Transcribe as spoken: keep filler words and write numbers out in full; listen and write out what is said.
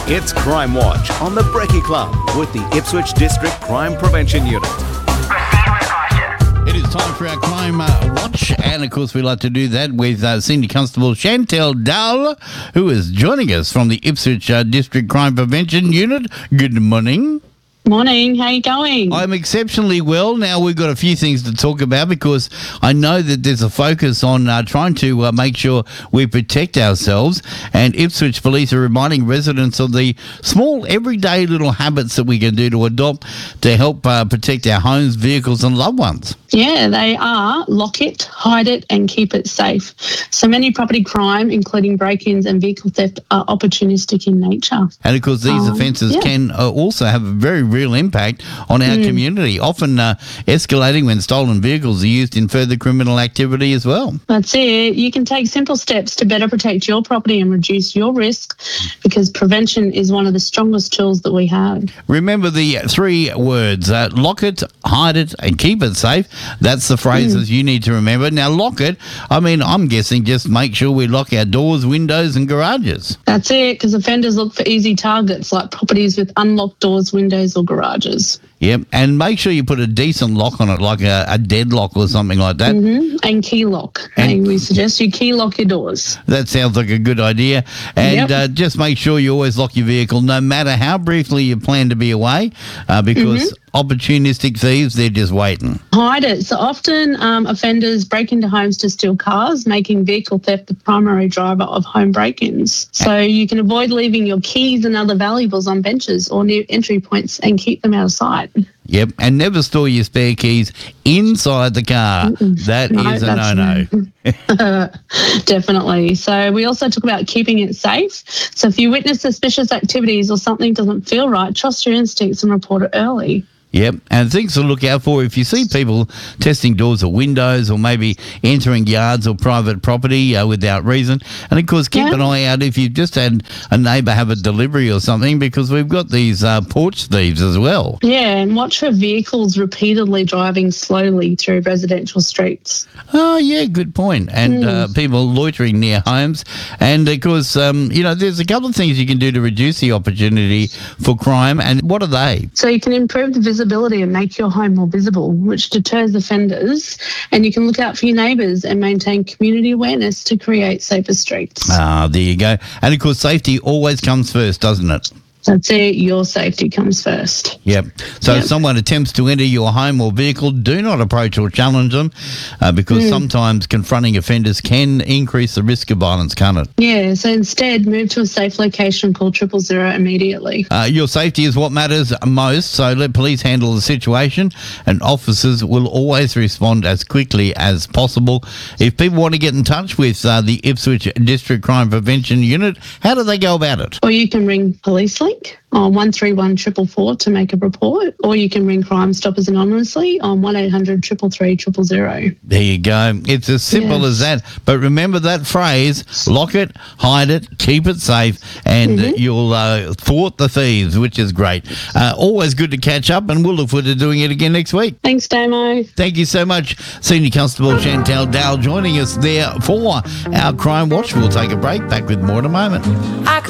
It's Crime Watch on the Brekkie Club with the Ipswich District Crime Prevention Unit. It is time for our Crime uh, Watch, and of course we like to do that with uh, Senior Constable Chantel Dahl, who is joining us from the Ipswich uh, District Crime Prevention Unit. Good morning. Morning, how you going? I'm exceptionally well. Now we've got a few things to talk about because I know that there's a focus on uh, trying to uh, make sure we protect ourselves, and Ipswich Police are reminding residents of the small everyday little habits that we can do to adopt to help uh, protect our homes, vehicles and loved ones. Yeah, they are lock it, hide it and keep it safe. So many property crime, including break-ins and vehicle theft, are opportunistic in nature. And of course these um, offences yeah. can uh, also have a very real impact on our mm. community, often uh, escalating when stolen vehicles are used in further criminal activity as well. That's it. You can take simple steps to better protect your property and reduce your risk, because prevention is one of the strongest tools that we have. Remember the three words, uh, lock it, hide it and keep it safe. That's the phrases mm. you need to remember. Now, lock it, I mean, I'm guessing just make sure we lock our doors, windows and garages. That's it, because offenders look for easy targets like properties with unlocked doors, windows or garages. Yep, and make sure you put a decent lock on it, like a, a deadlock or something like that. Mm-hmm. And key lock. And, and we suggest you key lock your doors. That sounds like a good idea. And yep. uh, just make sure you always lock your vehicle, no matter how briefly you plan to be away, uh, because mm-hmm. opportunistic thieves, they're just waiting. Hide it. So often um, offenders break into homes to steal cars, making vehicle theft the primary driver of home break-ins. So you can avoid leaving your keys and other valuables on benches or near entry points and keep them out of sight. Yep, and never store your spare keys inside the car. Mm-mm. That no, is a no-no. Definitely. So we also talk about keeping it safe. So if you witness suspicious activities or something doesn't feel right, trust your instincts and report it early. Yep, and things to look out for if you see people testing doors or windows or maybe entering yards or private property uh, without reason. And, of course, keep yeah. an eye out if you've just had a neighbour have a delivery or something, because we've got these uh, porch thieves as well. Yeah, and watch for vehicles repeatedly driving slowly through residential streets. Oh, yeah, good point. And mm. uh, people loitering near homes. And, of course, um, you know, there's a couple of things you can do to reduce the opportunity for crime. And what are they? So you can improve the visibility visibility and make your home more visible, which deters offenders, and you can look out for your neighbours and maintain community awareness to create safer streets. Ah, there you go. And of course, safety always comes first, doesn't it? That's it. Your safety comes first. Yep. So yep. if someone attempts to enter your home or vehicle, do not approach or challenge them, uh, because mm. sometimes confronting offenders can increase the risk of violence, can't it? Yeah. So instead, move to a safe location and call triple zero immediately. Uh, your safety is what matters most, so let police handle the situation, and officers will always respond as quickly as possible. If people want to get in touch with uh, the Ipswich District Crime Prevention Unit, how do they go about it? Or you can ring Police Link on one three one four four four to make a report, or you can ring Crime Stoppers anonymously on one eight hundred three three three zero zero. There you go. It's as simple yes. as that. But remember that phrase, lock it, hide it, keep it safe, and mm-hmm. you'll uh, thwart the thieves, which is great. Uh, always good to catch up, and we'll look forward to doing it again next week. Thanks, Damo. Thank you so much, Senior Constable Chantel Dahl, joining us there for our Crime Watch. We'll take a break. Back with more in a moment. I